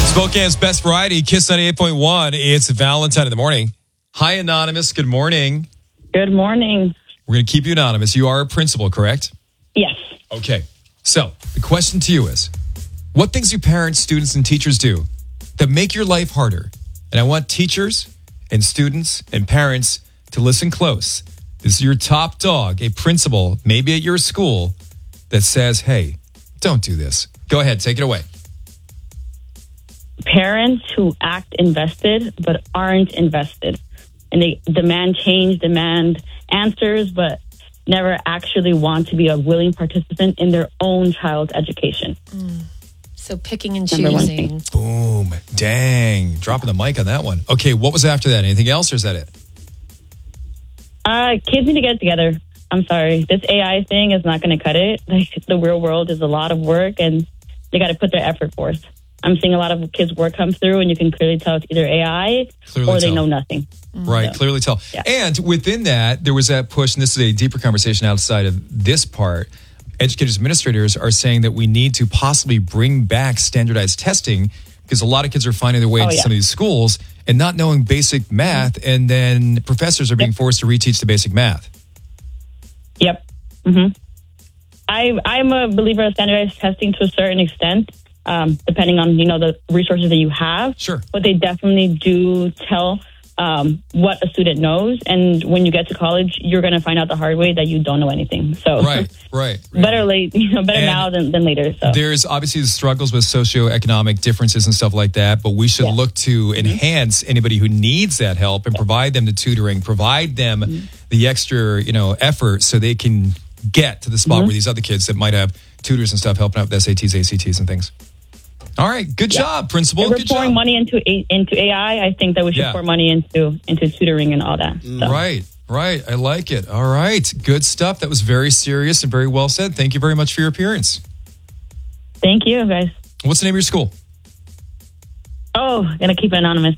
Spokane's best variety, Kiss 98.1. It's Valentine in the morning. Hi, Anonymous. Good morning. Good morning. We're going to keep you anonymous. You are a principal, correct? Yes. Okay. So the question to you is, what things do parents, students, and teachers do that make your life harder? And I want teachers and students and parents to listen close. This is your top dog, a principal, maybe at your school, that says, hey, don't do this. Go ahead. Take it away. Parents who act invested but aren't invested. And they demand change, demand answers, but never actually want to be a willing participant in their own child's education. So picking and choosing. Boom. Dang. Dropping the mic on that one. Okay, what was after that? Anything else, or is that it? Kids need to get it together. I'm sorry. This AI thing is not going to cut it. Like, the real world is a lot of work, and they got to put their effort forth. I'm seeing a lot of kids' work come through, and you can clearly tell it's either AI or they know nothing. Right, clearly tell. Yeah. And within that, there was that push, and this is a deeper conversation outside of this part. Educators, administrators are saying that we need to possibly bring back standardized testing because a lot of kids are finding their way into some of these schools and not knowing basic math, and then professors are being forced to reteach the basic math. Yep. I'm a believer of standardized testing to a certain extent. Depending on, the resources that you have. Sure. But they definitely do tell what a student knows. And when you get to college, you're going to find out the hard way that you don't know anything. So Right. Better late, better now than later. So there's obviously the struggles with socioeconomic differences and stuff like that, but we should look to enhance anybody who needs that help and provide them the tutoring, provide them the extra, effort so they can get to the spot where these other kids that might have tutors and stuff helping out with SATs, ACTs, and things. All right, good job, principal. If we're pouring money into AI. I think that we should pour money into tutoring and all that. So. Right. I like it. All right, good stuff. That was very serious and very well said. Thank you very much for your appearance. Thank you, guys. What's the name of your school? Oh, gonna keep it anonymous.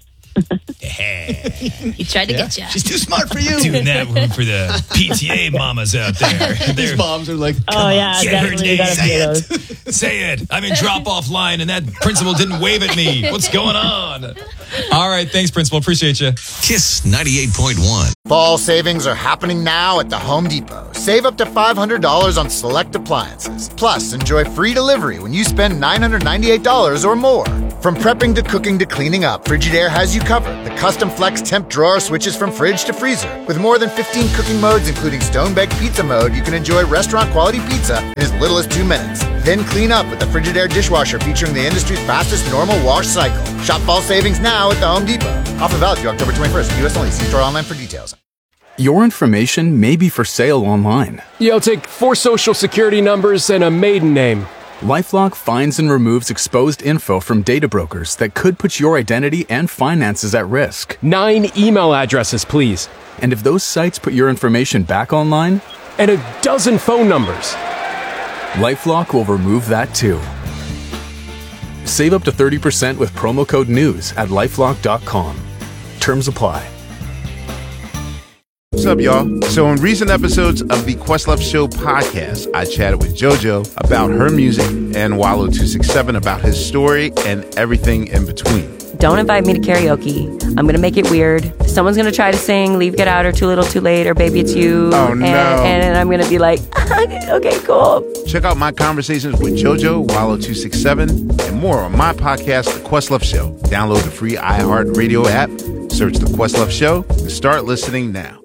He tried to get you. She's too smart for you. Doing that room for the PTA mamas out there. These moms are like, definitely gotta say it. I'm in drop-off line, and that principal didn't wave at me. What's going on? All right, thanks, principal. Appreciate you. Kiss 98.1. Fall savings are happening now at the Home Depot. Save up to $500 on select appliances. Plus, enjoy free delivery when you spend $998 or more. From prepping to cooking to cleaning up, Frigidaire has you covered. The custom flex temp drawer switches from fridge to freezer. With more than 15 cooking modes, including stone-baked pizza mode, you can enjoy restaurant-quality pizza in as little as 2 minutes. Then clean up with the Frigidaire dishwasher featuring the industry's fastest normal wash cycle. Shop fall savings now at the Home Depot. Offer valid through October 21st. U.S. only. See store online for details. Your information may be for sale online. Yo, take 4 social security numbers and a maiden name. LifeLock finds and removes exposed info from data brokers that could put your identity and finances at risk. 9 email addresses, please. And if those sites put your information back online? And a dozen phone numbers. LifeLock will remove that too. Save up to 30% with promo code NEWS at LifeLock.com. Terms apply. What's up, y'all? So in recent episodes of the Questlove Show podcast, I chatted with JoJo about her music and Wallow267 about his story and everything in between. Don't invite me to karaoke. I'm going to make it weird. Someone's going to try to sing Leave, Get Out, or Too Little, Too Late, or Baby It's You. Oh, no. And I'm going to be like, okay, cool. Check out my conversations with JoJo, Wallow267, and more on my podcast, The Questlove Show. Download the free iHeartRadio app, search The Questlove Show, and start listening now.